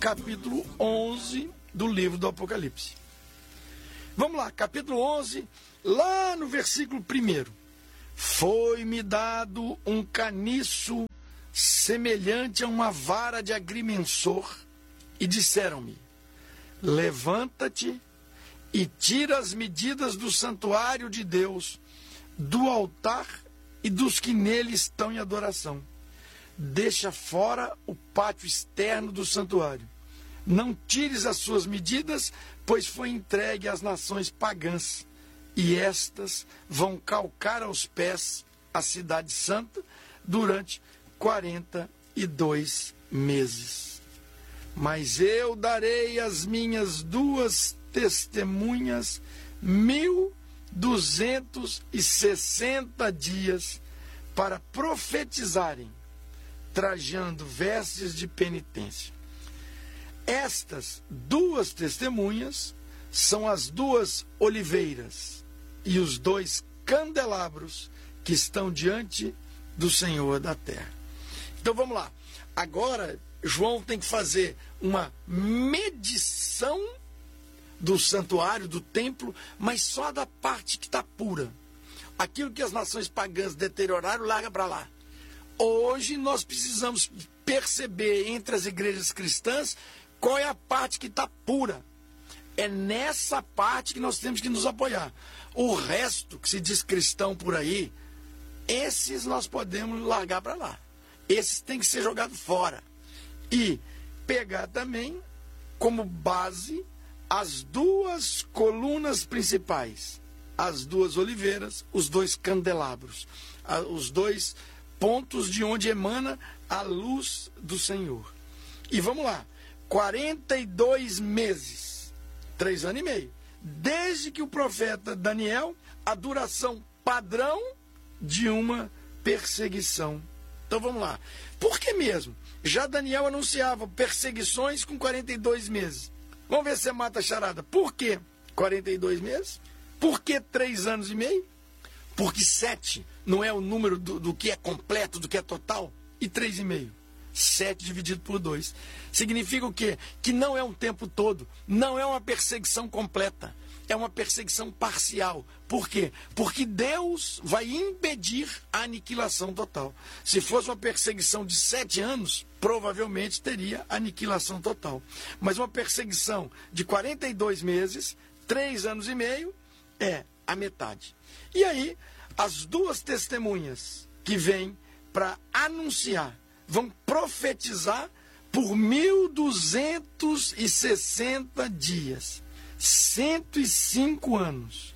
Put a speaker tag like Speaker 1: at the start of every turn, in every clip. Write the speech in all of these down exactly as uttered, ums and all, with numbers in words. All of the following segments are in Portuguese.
Speaker 1: capítulo onze do livro do Apocalipse. Vamos lá, capítulo onze, lá no versículo primeiro. Foi-me dado um caniço semelhante a uma vara de agrimensor, e disseram-me: levanta-te e tira as medidas do santuário de Deus, do altar e dos que nele estão em adoração. Deixa fora o pátio externo do santuário. Não tires as suas medidas, pois foi entregue às nações pagãs, e estas vão calcar aos pés a cidade santa durante quarenta e dois meses. Mas eu darei às minhas duas testemunhas mil duzentos e sessenta dias para profetizarem, trajando vestes de penitência. Estas duas testemunhas são as duas oliveiras e os dois candelabros que estão diante do Senhor da terra. Então vamos lá. Agora João tem que fazer uma medição do santuário, do templo, mas só da parte que está pura. Aquilo que as nações pagãs deterioraram, larga para lá. Hoje nós precisamos perceber entre as igrejas cristãs qual é a parte que está pura. É nessa parte que nós temos que nos apoiar. O resto que se diz cristão por aí, esses nós podemos largar para lá. Esses têm que ser jogados fora. E pegar também como base as duas colunas principais, as duas oliveiras, os dois candelabros, os dois pontos de onde emana a luz do Senhor. E vamos lá, quarenta e dois meses, três anos e meio, desde que o profeta Daniel, a duração padrão de uma perseguição. Então vamos lá, por que mesmo? Já Daniel anunciava perseguições com quarenta e dois meses. Vamos ver se você mata a charada. Por que quarenta e dois meses? Por que três anos e meio? Porque sete não é o número do, do que é completo, do que é total. E três e meio. sete dividido por dois. Significa o quê? Que não é um tempo todo. Não é uma perseguição completa. É uma perseguição parcial. Por quê? Porque Deus vai impedir a aniquilação total. Se fosse uma perseguição de sete anos, provavelmente teria aniquilação total. Mas uma perseguição de quarenta e dois meses, três anos e meio, é a metade. E aí, as duas testemunhas que vêm para anunciar, vão profetizar por mil duzentos e sessenta dias. cento e cinco anos,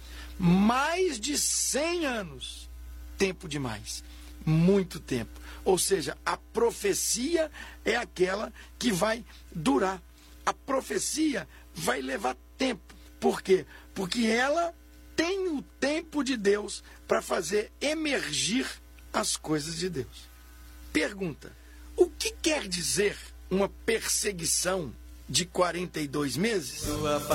Speaker 1: mais de cem anos, tempo demais, muito tempo. Ou seja, a profecia é aquela que vai durar. A profecia vai levar tempo. Por quê? Porque ela tem o tempo de Deus para fazer emergir as coisas de Deus. Pergunta: o que quer dizer uma perseguição de quarenta e dois meses?